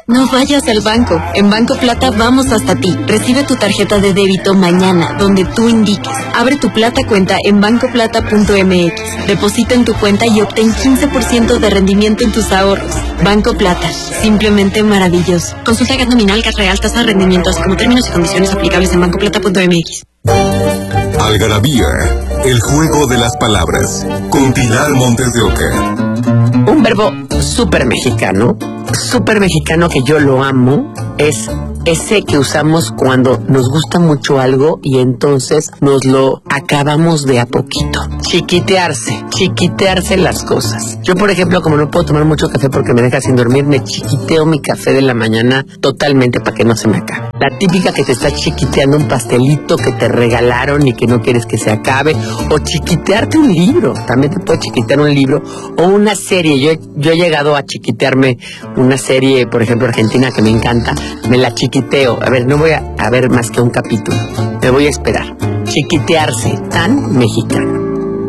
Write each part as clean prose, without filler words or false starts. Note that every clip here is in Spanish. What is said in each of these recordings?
No vayas al banco. En Banco Plata vamos hasta ti. Recibe tu tarjeta de débito mañana, donde tú indiques. Abre tu Plata cuenta en bancoplata.mx. Deposita en tu cuenta y obtén 15% de rendimiento en tus ahorros. Banco Plata. Simplemente maravilloso. Consulta GAT nominal, GAT real, tasa de rendimiento, así como términos y condiciones aplicables en bancoplata.mx. Algarabía, el juego de las palabras, con Pilar Montes de Oca. Un verbo súper mexicano que yo lo amo, es ese que usamos cuando nos gusta mucho algo y entonces nos lo acabamos de a poquito. Chiquitearse las cosas. Yo, por ejemplo, como no puedo tomar mucho café porque me deja sin dormir, me chiquiteo mi café de la mañana totalmente para que no se me acabe. La típica que te está chiquiteando un pastelito que te regalaron y que no quieres que se acabe, o chiquitearte un libro. También te puede chiquitear un libro o una serie. Yo he llegado a chiquitearme una serie, por ejemplo, argentina, que me encanta. Me la chiquiteo. A ver, no voy a ver más que un capítulo. Me voy a esperar. Chiquitearse, tan mexicano.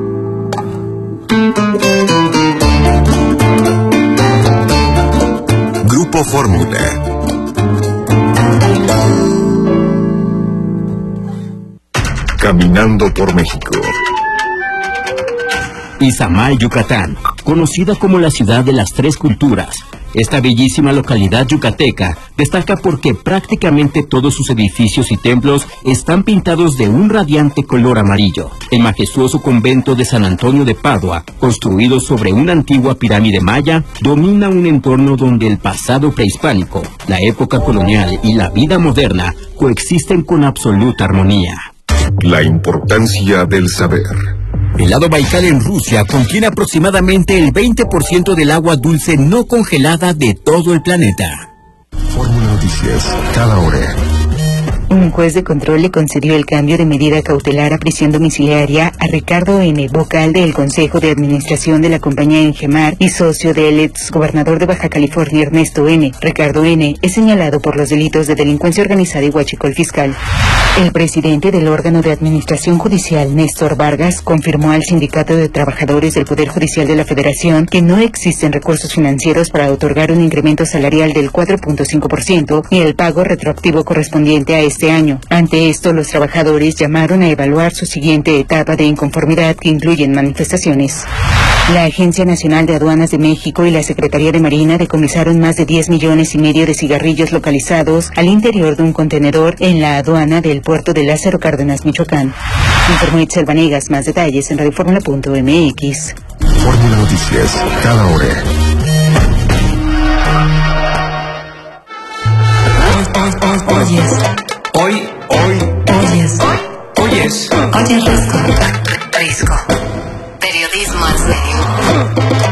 Grupo Fórmula. Caminando por México. Izamal, Yucatán, conocida como la ciudad de las tres culturas. Esta bellísima localidad yucateca destaca porque prácticamente todos sus edificios y templos están pintados de un radiante color amarillo. El majestuoso convento de San Antonio de Padua, construido sobre una antigua pirámide maya, domina un entorno donde el pasado prehispánico, la época colonial y la vida moderna coexisten con absoluta armonía. La importancia del saber. El lago Baikal en Rusia contiene aproximadamente el 20% del agua dulce no congelada de todo el planeta. Fórmula Noticias, cada hora. Un juez de control le concedió el cambio de medida cautelar a prisión domiciliaria a Ricardo N., vocal del Consejo de Administración de la compañía Engemar y socio del exgobernador de Baja California, Ernesto N. Ricardo N. es señalado por los delitos de delincuencia organizada y huachicol fiscal. El presidente del órgano de administración judicial, Néstor Vargas, confirmó al Sindicato de Trabajadores del Poder Judicial de la Federación que no existen recursos financieros para otorgar un incremento salarial del 4.5% ni el pago retroactivo correspondiente a este año. Ante esto, los trabajadores llamaron a evaluar su siguiente etapa de inconformidad, que incluyen manifestaciones. La Agencia Nacional de Aduanas de México y la Secretaría de Marina decomisaron más de 10,5 millones de cigarrillos localizados al interior de un contenedor en la aduana del puerto de Lázaro Cárdenas, Michoacán. Informó Itzel Vanegas. Más detalles en radioformula.mx. Fórmula Noticias, cada hora. Oyes Risco. Periodismo al serio.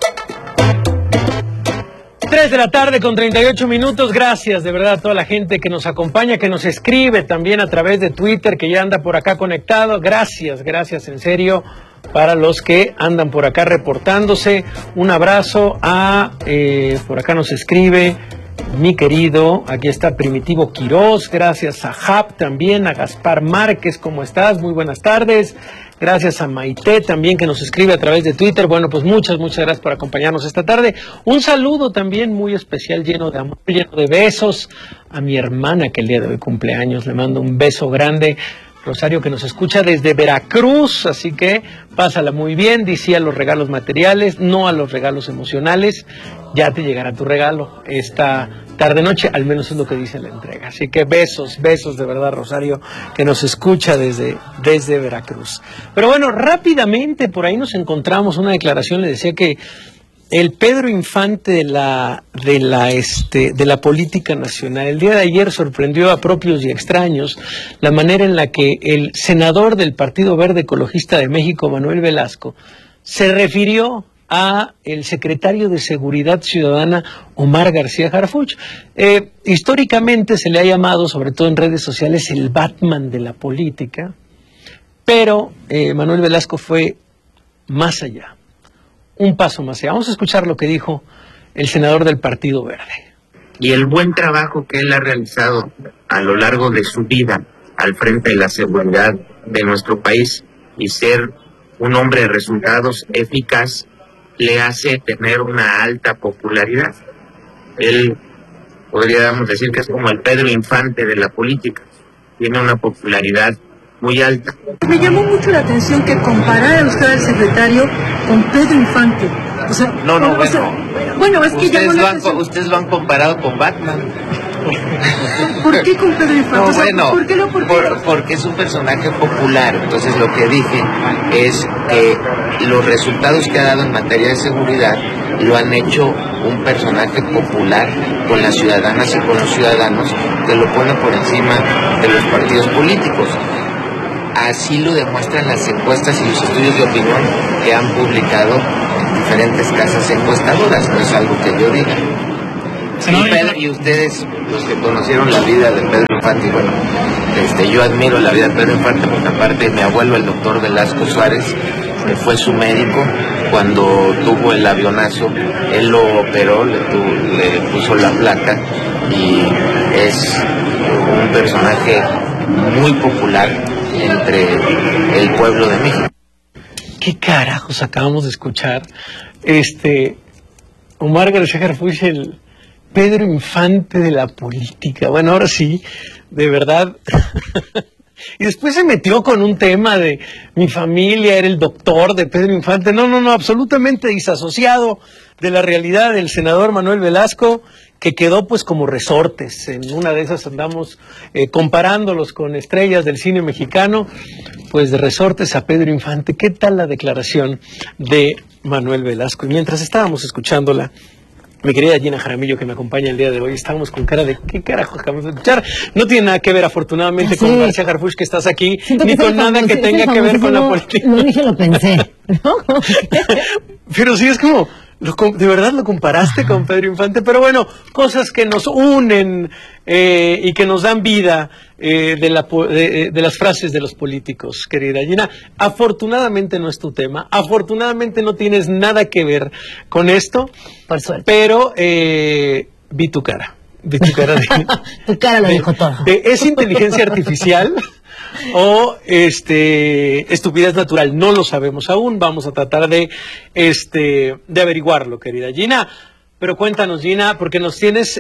3 de la tarde con 38 minutos. Gracias de verdad a toda la gente que nos acompaña, que nos escribe también a través de Twitter, que ya anda por acá conectado. Gracias en serio para los que andan por acá reportándose. Un abrazo por acá nos escribe mi querido, aquí está Primitivo Quirós, gracias a Jap también, a Gaspar Márquez, ¿cómo estás? Muy buenas tardes. Gracias a Maite también, que nos escribe a través de Twitter. Bueno, pues muchas gracias por acompañarnos esta tarde. Un saludo también muy especial, lleno de amor, lleno de besos, a mi hermana que el día de hoy cumpleaños. Le mando un beso grande. Rosario, que nos escucha desde Veracruz, así que pásala muy bien, dice a los regalos materiales, no a los regalos emocionales. Ya te llegará tu regalo esta tarde-noche, al menos es lo que dice la entrega. Así que besos de verdad, Rosario, que nos escucha desde Veracruz. Pero bueno, rápidamente por ahí nos encontramos una declaración, le decía que el Pedro Infante de la política nacional. El día de ayer sorprendió a propios y extraños la manera en la que el senador del Partido Verde Ecologista de México, Manuel Velasco, se refirió a el secretario de Seguridad Ciudadana, Omar García Harfuch. Históricamente se le ha llamado, sobre todo en redes sociales, el Batman de la política, pero Manuel Velasco fue más allá. Un paso más allá. Vamos a escuchar lo que dijo el senador del Partido Verde. Y el buen trabajo que él ha realizado a lo largo de su vida al frente de la seguridad de nuestro país y ser un hombre de resultados eficaz le hace tener una alta popularidad. Él podríamos decir que es como el Pedro Infante de la política. Tiene una popularidad muy alta. Me llamó mucho la atención que comparara usted al secretario con Pedro Infante. O sea, bueno, es que ustedes lo han comparado con Batman. ¿Por qué con Pedro Infante? Porque es un personaje popular. Entonces lo que dije es que los resultados que ha dado en materia de seguridad lo han hecho un personaje popular con las ciudadanas y con los ciudadanos, que lo pone por encima de los partidos políticos. Así lo demuestran las encuestas y los estudios de opinión que han publicado diferentes casas encuestadoras. No es algo que yo diga. Y ustedes, los que conocieron la vida de Pedro Infante, bueno, yo admiro la vida de Pedro Infante porque aparte mi abuelo, el doctor Velasco Suárez, fue su médico cuando tuvo el avionazo. Él lo operó, le puso la placa, y es un personaje muy popular entre el pueblo de México. ¿Qué carajos acabamos de escuchar? Omar García Harfuch, el Pedro Infante de la política. Bueno, ahora sí, de verdad. Y después se metió con un tema de mi familia era el doctor de Pedro Infante. No, absolutamente disasociado de la realidad del senador Manuel Velasco, que quedó pues como resortes. En una de esas andamos comparándolos con estrellas del cine mexicano, pues de resortes a Pedro Infante. ¿Qué tal la declaración de Manuel Velasco? Y mientras estábamos escuchándola, mi querida Gina Jaramillo, que me acompaña el día de hoy, estábamos con cara de ¿qué carajo acabamos de escuchar? No tiene nada que ver, afortunadamente, con García Harfuch, que estás aquí, ni con nada que tenga que ver con la política. Lo dije, lo pensé. Pero sí, es como, de verdad lo comparaste con Pedro Infante, pero bueno, cosas que nos unen y que nos dan vida de las frases de los políticos, querida Gina. Afortunadamente no es tu tema, afortunadamente no tienes nada que ver con esto, por suerte. Pero vi tu cara. Tu cara lo dijo todo. ¿Es inteligencia artificial o estupidez natural? No lo sabemos aún. Vamos a tratar de averiguarlo, querida Gina. Pero cuéntanos, Gina, porque nos tienes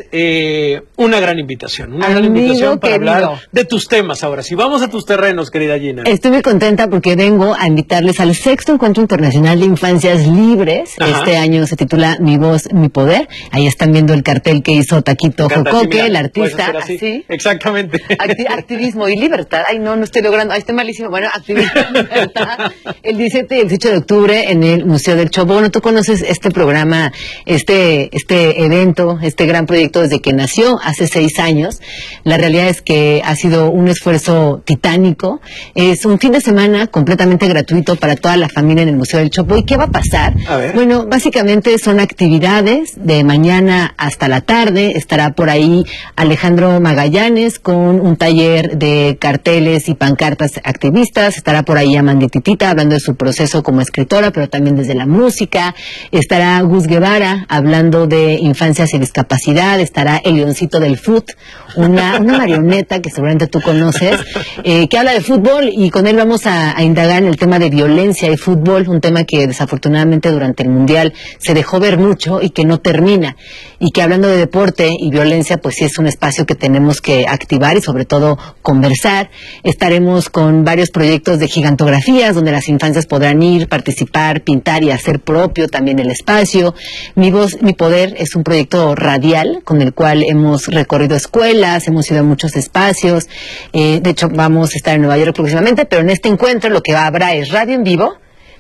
una gran invitación. Una gran invitación para hablar de tus temas ahora. Si vamos a tus terrenos, querida Gina. Estoy muy contenta porque vengo a invitarles al 6º Encuentro Internacional de Infancias Libres. Ajá. Este año se titula Mi Voz, Mi Poder. Ahí están viendo el cartel que hizo Taquito Jocoque, el artista. Así. Exactamente. Activismo y libertad. Ay, no estoy logrando. Ay, estoy malísimo. Bueno, activismo y libertad. El 17 y el 18 de octubre en el Museo del Chopo. Bueno, tú conoces este programa, este evento, este gran proyecto desde que nació hace 6 años. La realidad es que ha sido un esfuerzo titánico. Es un fin de semana completamente gratuito para toda la familia en el Museo del Chopo. ¿Y qué va a pasar? Bueno, básicamente son actividades de mañana hasta la tarde. Estará por ahí Alejandro Magallanes con un taller de carteles y pancartas activistas. Estará por ahí Amandititita hablando de su proceso como escritora, pero también desde la música. Estará Gus Guevara hablando de infancias y discapacidad. Estará el Leoncito del Fut, una marioneta que seguramente tú conoces, que habla de fútbol, y con él vamos a indagar en el tema de violencia y fútbol, un tema que desafortunadamente durante el Mundial se dejó ver mucho y que no termina, y que hablando de deporte y violencia, pues sí es un espacio que tenemos que activar y sobre todo conversar. Estaremos con varios proyectos de gigantografías donde las infancias podrán ir, participar, pintar y hacer propio también el espacio. Mi Voz, Mi Poder es un proyecto radial con el cual hemos recorrido escuelas, hemos ido a muchos espacios. De hecho, vamos a estar en Nueva York próximamente, pero en este encuentro lo que habrá es radio en vivo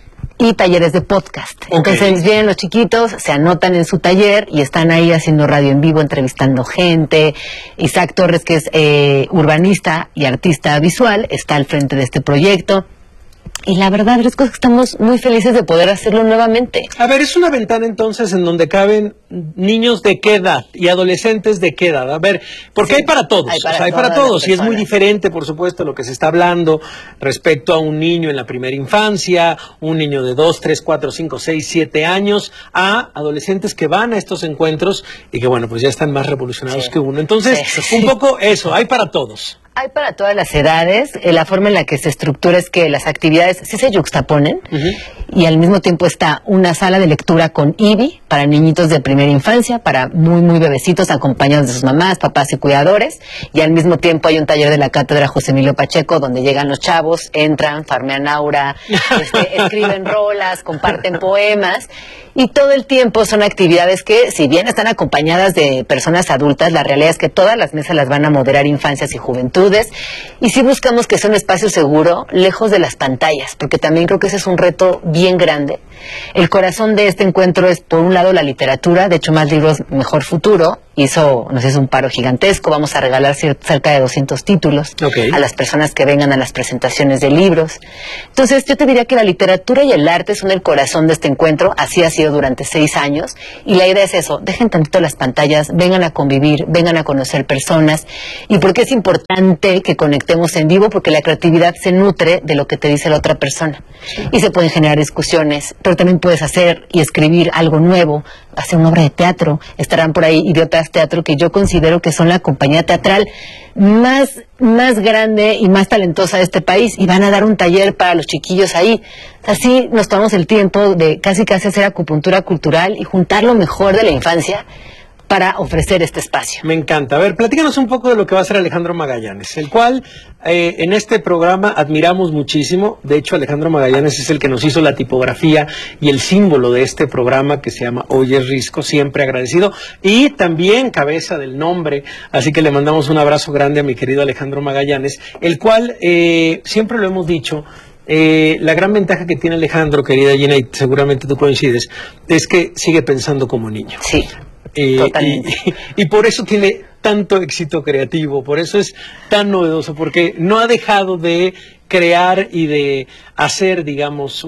y talleres de podcast. Entonces vienen los chiquitos, se anotan en su taller y están ahí haciendo radio en vivo, entrevistando gente. Isaac Torres, que es urbanista y artista visual, está al frente de este proyecto. Y la verdad es que estamos muy felices de poder hacerlo nuevamente. A ver, es una ventana entonces en donde caben niños de qué edad y adolescentes de qué edad. A ver, porque sí, hay para todos. Hay para todos. Y es muy diferente, por supuesto, lo que se está hablando respecto a un niño en la primera infancia, un niño de 2, 3, 4, 5, 6, 7 años, a adolescentes que van a estos encuentros y que, bueno, pues ya están más revolucionados que uno. Entonces, un poco eso, hay para todos. Hay para todas las edades. La forma en la que se estructura es que las actividades sí se yuxtaponen y al mismo tiempo está una sala de lectura con IBI para niñitos de primera infancia, para muy bebecitos acompañados de sus mamás, papás y cuidadores, y al mismo tiempo hay un taller de la Cátedra José Emilio Pacheco donde llegan los chavos, entran, farmean aura, escriben rolas, comparten poemas, y todo el tiempo son actividades que, si bien están acompañadas de personas adultas, la realidad es que todas las mesas las van a moderar infancias y juventudes, y sí buscamos que sea un espacio seguro, lejos de las pantallas, porque también creo que ese es un reto bien grande. El corazón de este encuentro es, por un lado, la literatura. De hecho, Más Libros, Mejor Futuro nos hizo un paro gigantesco. Vamos a regalar cerca de 200 títulos a las personas que vengan a las presentaciones de libros. Entonces, yo te diría que la literatura y el arte son el corazón de este encuentro. Así ha sido durante 6 años, y la idea es eso: dejen tantito las pantallas, vengan a convivir, vengan a conocer personas. ¿Y por qué es importante que conectemos en vivo? Porque la creatividad se nutre de lo que te dice la otra persona, y se pueden generar discusiones, pero también puedes hacer y escribir algo nuevo, hacer una obra de teatro. Estarán por ahí Idiotas Teatro, que yo considero que son la compañía teatral más grande y más talentosa de este país, y van a dar un taller para los chiquillos ahí. Así nos tomamos el tiempo de casi hacer acupuntura cultural y juntar lo mejor de la infancia para ofrecer este espacio. Me encanta. A ver, platícanos un poco de lo que va a hacer Alejandro Magallanes, el cual en este programa admiramos muchísimo. De hecho, Alejandro Magallanes es el que nos hizo la tipografía y el símbolo de este programa, que se llama Hoy es Risco, siempre agradecido, y también cabeza del nombre. Así que le mandamos un abrazo grande a mi querido Alejandro Magallanes, el cual, siempre lo hemos dicho, la gran ventaja que tiene Alejandro, querida Gina, y seguramente tú coincides, es que sigue pensando como niño. Sí. Y por eso tiene tanto éxito creativo, por eso es tan novedoso, porque no ha dejado de crear y de hacer, digamos,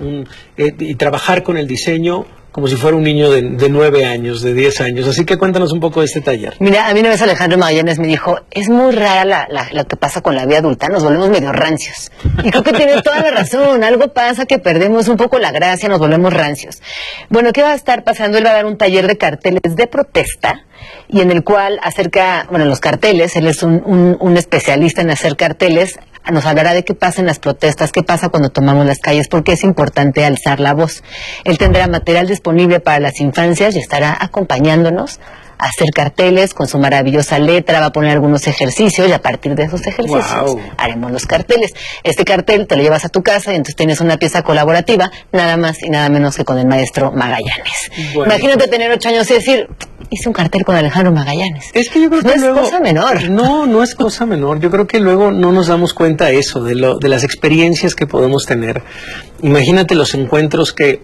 y trabajar con el diseño como si fuera un niño de 9 años, de 10 años. Así que cuéntanos un poco de este taller. Mira, a mí una vez Alejandro Magallanes me dijo, es muy rara lo que pasa con la vida adulta, nos volvemos medio rancios. Y creo que tiene toda la razón, algo pasa que perdemos un poco la gracia, nos volvemos rancios. Bueno, ¿qué va a estar pasando? Él va a dar un taller de carteles de protesta, y en el cual los carteles, él es un especialista en hacer carteles. Nos hablará de qué pasa en las protestas, qué pasa cuando tomamos las calles, porque es importante alzar la voz. Él tendrá material disponible para las infancias y estará acompañándonos a hacer carteles con su maravillosa letra. Va a poner algunos ejercicios, y a partir de esos ejercicios haremos los carteles. Este cartel te lo llevas a tu casa, y entonces tienes una pieza colaborativa, nada más y nada menos que con el maestro Magallanes. Bueno, imagínate tener 8 años y decir, hice un cartel con Alejandro Magallanes. Es que yo creo que luego, es cosa menor. No es cosa menor. Yo creo que luego no nos damos cuenta de eso, de las experiencias que podemos tener. Imagínate los encuentros que,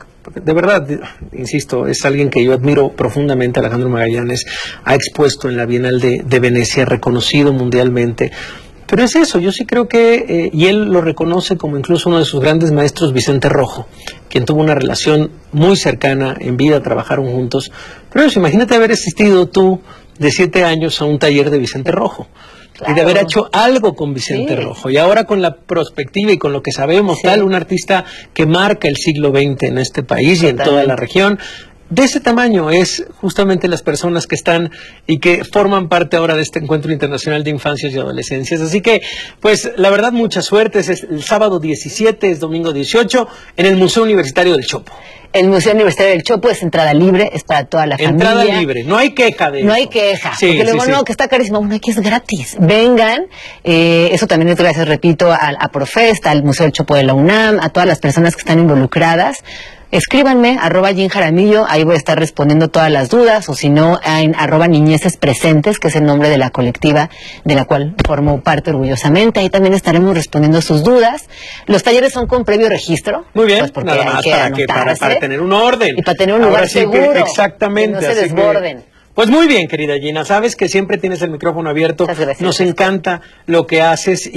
de verdad, insisto, es alguien que yo admiro profundamente. Alejandro Magallanes ha expuesto en la Bienal de Venecia, reconocido mundialmente. Pero es eso, yo sí creo que, y él lo reconoce como incluso uno de sus grandes maestros, Vicente Rojo, quien tuvo una relación muy cercana en vida, trabajaron juntos. Pero eso, imagínate haber asistido tú de 7 años a un taller de Vicente Rojo. Claro. Y de haber hecho algo con Vicente Rojo. Y ahora con la perspectiva y con lo que sabemos, un artista que marca el siglo XX en este país y en toda la región. De ese tamaño es justamente las personas que están y que forman parte ahora de este encuentro internacional de infancias y adolescencias. Así que, pues, la verdad, mucha suerte. Es el sábado 17, es domingo 18, en el Museo Universitario del Chopo. El Museo Universitario del Chopo es entrada libre, es para toda la familia. Entrada libre, no hay queja de eso. No hay queja, porque luego que está carísimo. Bueno, aquí es gratis. Vengan, eso también es gracias, repito, a Profest, al Museo del Chopo de la UNAM, a todas las personas que están involucradas. Escríbanme, @Jin_Jaramillo, ahí voy a estar respondiendo todas las dudas, o si no, en @NiñezesPresentes, que es el nombre de la colectiva de la cual formo parte orgullosamente. Ahí también estaremos respondiendo sus dudas. Los talleres son con previo registro. Muy bien, pues porque nada más para tener un orden. Y para tener un lugar seguro. Exactamente. Que no se desborden. Pues muy bien, querida Gina, sabes que siempre tienes el micrófono abierto. Nos encanta lo que haces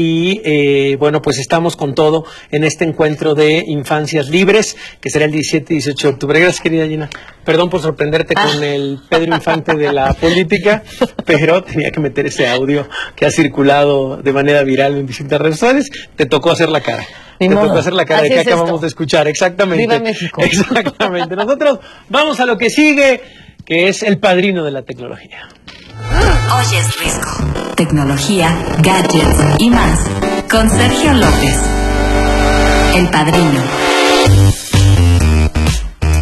y bueno, pues estamos con todo en este encuentro de Infancias Libres, que será el 17 y 18 de octubre. Gracias, querida Gina. Perdón por sorprenderte con el Pedro Infante de la política, pero tenía que meter ese audio que ha circulado de manera viral en distintas redes sociales. Te tocó hacer la cara. Te tocó hacer la cara de que acabamos de escuchar. Exactamente. ¡Viva México! Exactamente. Nosotros vamos a lo que sigue, que es el padrino de la tecnología. Hoy es Risco. Tecnología, gadgets y más. Con Sergio López. El padrino.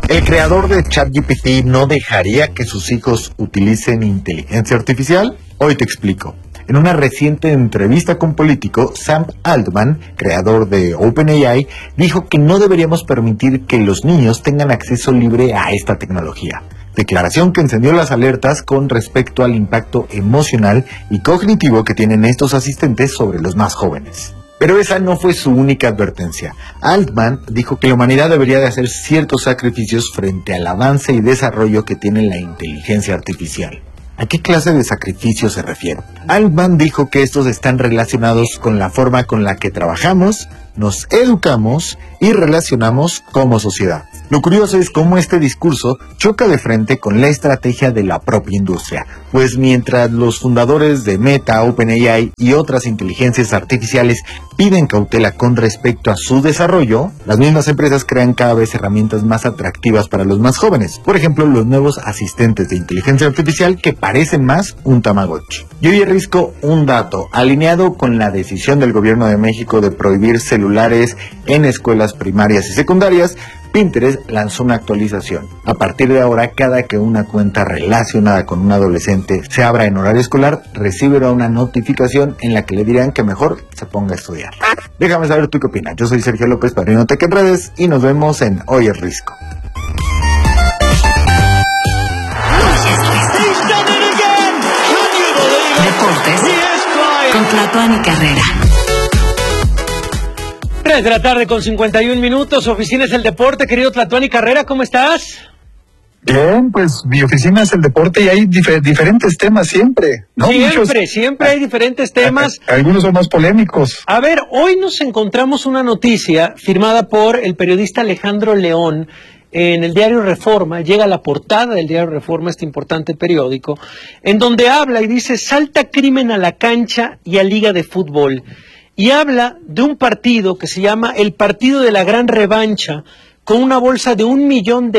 ¿El creador de ChatGPT no dejaría que sus hijos utilicen inteligencia artificial? Hoy te explico. En una reciente entrevista con Político, Sam Altman, creador de OpenAI, dijo que no deberíamos permitir que los niños tengan acceso libre a esta tecnología. Declaración que encendió las alertas con respecto al impacto emocional y cognitivo que tienen estos asistentes sobre los más jóvenes. Pero esa no fue su única advertencia. Altman dijo que la humanidad debería de hacer ciertos sacrificios frente al avance y desarrollo que tiene la inteligencia artificial. ¿A qué clase de sacrificios se refiere? Altman dijo que estos están relacionados con la forma con la que trabajamos, nos educamos y relacionamos como sociedad. Lo curioso es cómo este discurso choca de frente con la estrategia de la propia industria, pues mientras los fundadores de Meta, OpenAI y otras inteligencias artificiales piden cautela con respecto a su desarrollo, las mismas empresas crean cada vez herramientas más atractivas para los más jóvenes. Por ejemplo, los nuevos asistentes de inteligencia artificial que parecen más un Tamagotchi. Y hoy arrisco un dato, alineado con la decisión del gobierno de México de prohibir celulares en escuelas primarias y secundarias. Pinterest lanzó una actualización. A partir de ahora, cada que una cuenta relacionada con un adolescente se abra en horario escolar, recibirá una notificación en la que le dirán que mejor se ponga a estudiar. Déjame saber tú qué opinas. Yo soy Sergio López, Padrino Tech en redes, y nos vemos en Hoy es Risco. Deportes con Tlatuani Carrera. 3 de la tarde con 51 minutos, Oficina es el Deporte, querido Tlatuani Carrera, ¿cómo estás? Bien, pues mi oficina es el deporte y hay diferentes temas siempre, ¿no? Siempre hay diferentes temas. Algunos son más polémicos. A ver, hoy nos encontramos una noticia firmada por el periodista Alejandro León en el diario Reforma. Llega a la portada del diario Reforma, este importante periódico, en donde habla y dice: salta crimen a la cancha y a liga de fútbol. Y habla de un partido que se llama el Partido de la Gran Revancha, con una bolsa de $1 millón,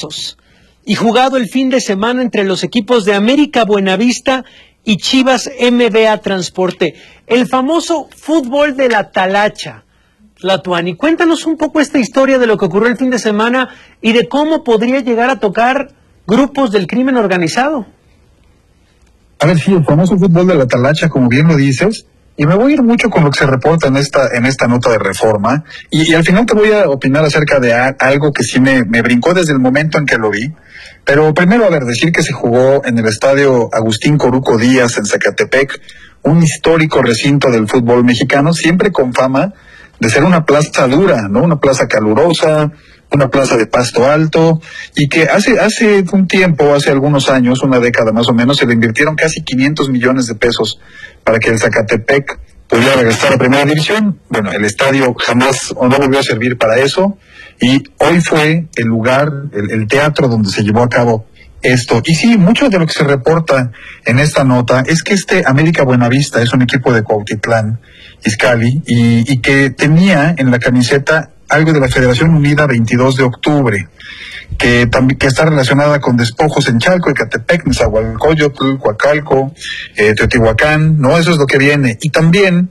y jugado el fin de semana entre los equipos de América Buenavista y Chivas MBA Transporte. El famoso fútbol de la talacha. Tlatuani, cuéntanos un poco esta historia de lo que ocurrió el fin de semana y de cómo podría llegar a tocar grupos del crimen organizado. A ver, sí, el famoso fútbol de la talacha, como bien lo dices. Y me voy a ir mucho con lo que se reporta en esta nota de Reforma, y al final te voy a opinar acerca de algo que sí me brincó desde el momento en que lo vi. Pero primero, a ver, decir que se jugó en el estadio Agustín Coruco Díaz en Zacatepec, un histórico recinto del fútbol mexicano, siempre con fama de ser una plaza dura, ¿no? Una plaza calurosa, una plaza de pasto alto, y que hace un tiempo, hace algunos años, una década más o menos, se le invirtieron casi 500 millones de pesos para que el Zacatepec pudiera regresar a Primera División. Bueno, el estadio jamás no volvió a servir para eso, y hoy fue el lugar, el teatro donde se llevó a cabo esto. Y sí, mucho de lo que se reporta en esta nota es que América Buenavista es un equipo de Cuautitlán Izcalli, y que tenía en la camiseta algo de la Federación Unida 22 de octubre, que está relacionada con despojos en Chalco, Ecatepec, Nezahualcóyotl, Coacalco, Teotihuacán, ¿no? Eso es lo que viene. Y también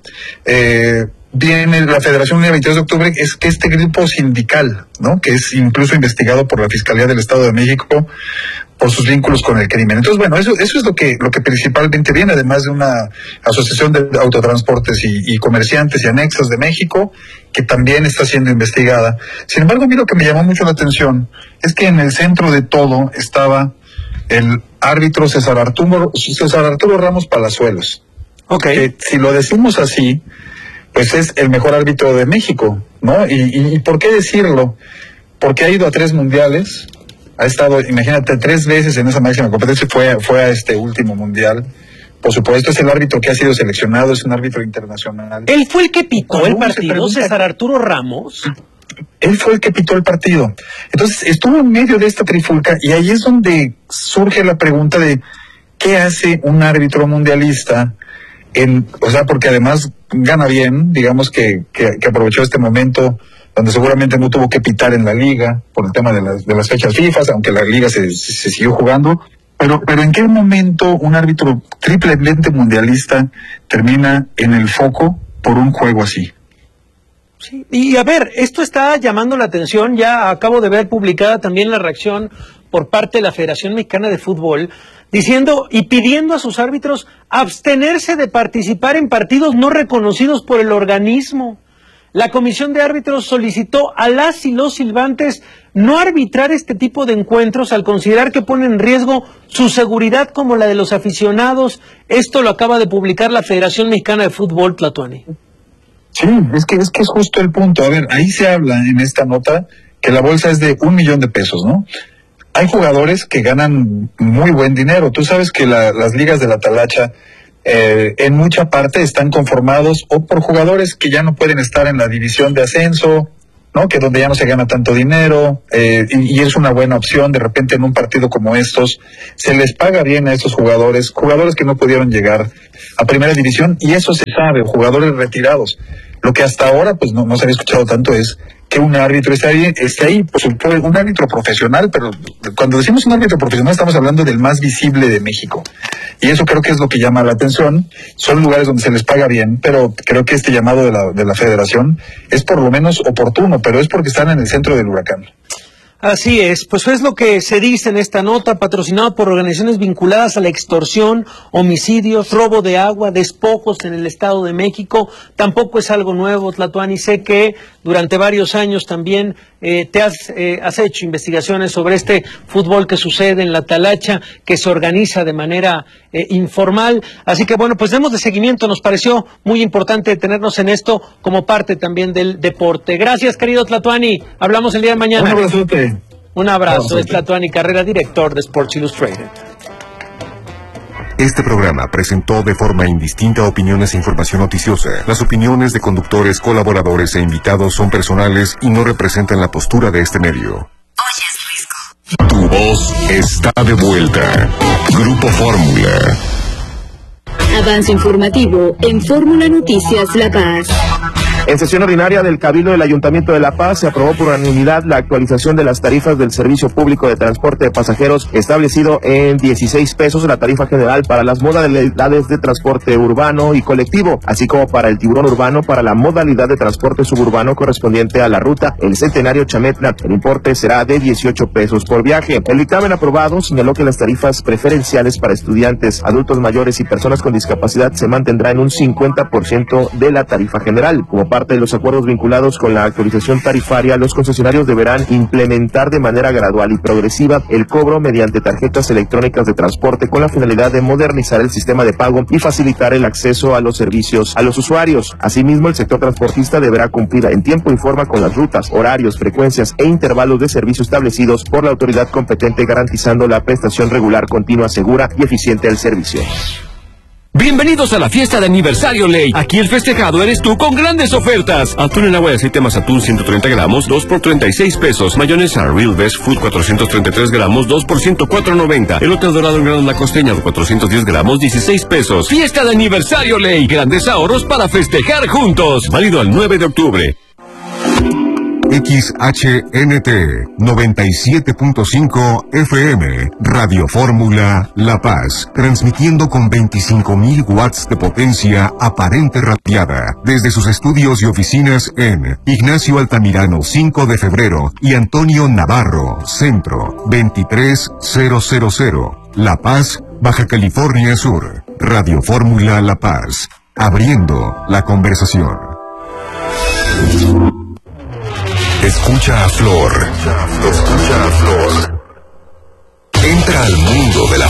viene la Federación Unida 22 de octubre, es que este grupo sindical, ¿no? Que es incluso investigado por la Fiscalía del Estado de México por sus vínculos con el crimen. Entonces, bueno, eso es lo que principalmente viene, además de una asociación de autotransportes y comerciantes y anexas de México, que también está siendo investigada. Sin embargo, a mí lo que me llamó mucho la atención es que en el centro de todo estaba el árbitro César Arturo Ramos Palazuelos. Okay. Que, si lo decimos así, pues es el mejor árbitro de México, ¿no? ¿Y por qué decirlo? Porque ha ido a 3 mundiales, ha estado, imagínate, 3 veces en esa máxima competencia, fue a este último mundial. Por supuesto, es el árbitro que ha sido seleccionado, es un árbitro internacional. ¿Él fue el que pitó el partido, César Arturo Ramos? Él fue el que pitó el partido. Entonces, estuvo en medio de esta trifulca, y ahí es donde surge la pregunta de ¿qué hace un árbitro mundialista? Porque además gana bien, digamos que aprovechó este momento donde seguramente no tuvo que pitar en la liga por el tema de las fechas FIFA, aunque la liga se siguió jugando. Pero ¿en qué momento un árbitro triplemente mundialista termina en el foco por un juego así? Sí. Y a ver, esto está llamando la atención. Ya acabo de ver publicada también la reacción por parte de la Federación Mexicana de Fútbol, diciendo y pidiendo a sus árbitros abstenerse de participar en partidos no reconocidos por el organismo. La Comisión de Árbitros solicitó a las y los silbantes no arbitrar este tipo de encuentros al considerar que pone en riesgo su seguridad como la de los aficionados. Esto lo acaba de publicar la Federación Mexicana de Fútbol, Tlatuani. Sí, es que es justo el punto. A ver, ahí se habla en esta nota que la bolsa es de $1 millón, ¿no? Hay jugadores que ganan muy buen dinero. Tú sabes que las ligas de la talacha en mucha parte están conformados o por jugadores que ya no pueden estar en la división de ascenso, ¿no? Que donde ya no se gana tanto dinero, y es una buena opción. De repente en un partido como estos se les paga bien a estos jugadores que no pudieron llegar a primera división, y eso se sabe, jugadores retirados. Lo que hasta ahora pues no se había escuchado tanto es que un árbitro esté ahí, pues un árbitro profesional, pero cuando decimos un árbitro profesional estamos hablando del más visible de México. Y eso creo que es lo que llama la atención. Son lugares donde se les paga bien, pero creo que este llamado de la federación es por lo menos oportuno, pero es porque están en el centro del huracán. Así es, pues es lo que se dice en esta nota, patrocinado por organizaciones vinculadas a la extorsión, homicidios, robo de agua, despojos en el Estado de México. Tampoco es algo nuevo, Tlatuani. Sé que durante varios años también te has hecho investigaciones sobre este fútbol que sucede en la talacha, que se organiza de manera informal. Así que bueno, pues demos de seguimiento. Nos pareció muy importante tenernos en esto como parte también del deporte. Gracias, querido Tlatuani. Hablamos el día de mañana. Un abrazote. Un abrazo, es Tlatuani Carrera, director de Sports Illustrated. Este programa presentó de forma indistinta opiniones e información noticiosa. Las opiniones de conductores, colaboradores e invitados son personales y no representan la postura de este medio. Tu voz está de vuelta. Grupo Fórmula. Avance informativo en Fórmula Noticias La Paz. En sesión ordinaria del Cabildo del Ayuntamiento de La Paz se aprobó por unanimidad la actualización de las tarifas del Servicio Público de Transporte de Pasajeros, establecido en 16 pesos la tarifa general para las modalidades de transporte urbano y colectivo, así como para el tiburón urbano para la modalidad de transporte suburbano correspondiente a la ruta El Centenario Chametla. El importe será de 18 pesos por viaje. El dictamen aprobado señaló que las tarifas preferenciales para estudiantes, adultos mayores y personas con discapacidad se mantendrá en un 50% de la tarifa general. Como parte de los acuerdos vinculados con la actualización tarifaria, los concesionarios deberán implementar de manera gradual y progresiva el cobro mediante tarjetas electrónicas de transporte con la finalidad de modernizar el sistema de pago y facilitar el acceso a los servicios a los usuarios. Asimismo, el sector transportista deberá cumplir en tiempo y forma con las rutas, horarios, frecuencias e intervalos de servicio establecidos por la autoridad competente, garantizando la prestación regular, continua, segura y eficiente del servicio. Bienvenidos a la fiesta de aniversario Ley. Aquí el festejado eres tú con grandes ofertas. Atún en agua de aceite Mazatún 130 gramos, 2 por 36 pesos. Mayonesa Real Best Food 433 gramos, 2 por 104.90. Elote dorado en grano La Costeña de 410 gramos, 16 pesos. Fiesta de aniversario Ley. Grandes ahorros para festejar juntos. Válido al 9 de octubre. XHNT 97.5 FM, Radio Fórmula La Paz, transmitiendo con 25.000 watts de potencia aparente radiada, desde sus estudios y oficinas en Ignacio Altamirano 5 de febrero y Antonio Navarro, Centro 23000, La Paz, Baja California Sur. Radio Fórmula La Paz, abriendo la conversación. Escucha a Flor. Escucha a Flor. Entra al mundo de la